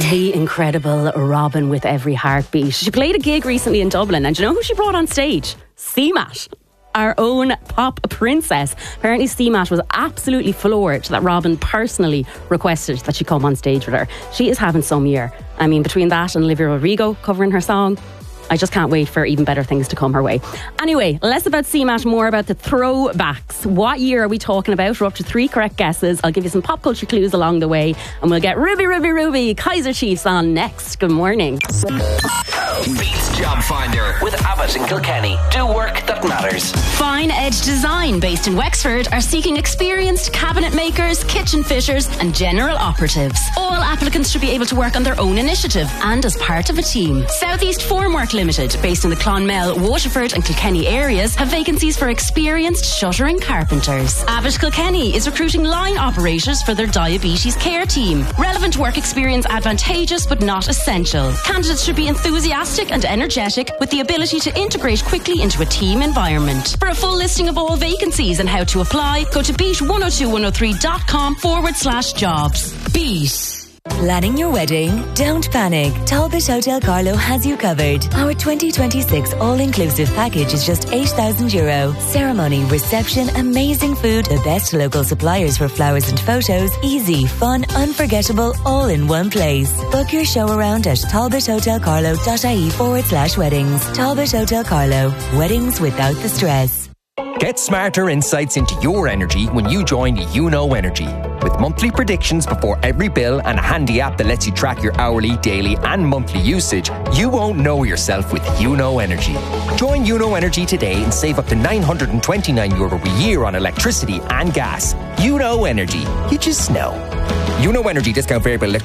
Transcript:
The incredible Robin with Every Heartbeat. She played a gig recently in Dublin, and do you know who she brought on stage? CMAT, our own pop princess. Apparently CMAT was absolutely floored that Robin personally requested that she come on stage with her. She is having some year. I mean, between that and Olivia Rodrigo covering her song, I just can't wait for even better things to come her way. Anyway, less about CMAT, more about the throwbacks. What year are we talking about? We're up to 3 correct guesses. I'll give you some pop culture clues along the way, and we'll get Ruby, Kaiser Chiefs on next. Good morning. Beats Job Finder with Abbott and Kilkenny. Do work that matters. Fine Edge Design, based in Wexford, are seeking experienced cabinet makers, kitchen fitters and general operatives. All applicants should be able to work on their own initiative and as part of a team. Southeast Formwork Limited, based in the Clonmel, Waterford and Kilkenny areas, have vacancies for experienced shuttering carpenters. Abbott Kilkenny is recruiting line operators for their diabetes care team. Relevant work experience advantageous but not essential. Candidates should be enthusiastic and energetic with the ability to integrate quickly into a team environment. For a full listing of all vacancies and how to apply, go to beat102103.com/jobs. Beat. Planning your wedding? Don't panic. Talbot Hotel Carlo has you covered. Our 2026 all-inclusive package is just €8,000. Ceremony, reception, amazing food, the best local suppliers for flowers and photos, easy, fun, unforgettable, all in one place. Book your show around at talbothotelcarlo.ie/weddings. Talbot Hotel Carlo. Weddings without the stress. Get smarter insights into your energy when you join UNO Energy. With monthly predictions before every bill and a handy app that lets you track your hourly, daily and monthly usage, you won't know yourself with UNO Energy. Join UNO Energy today and save up to €929 a year on electricity and gas. UNO Energy. You just know. UNO Energy discount variable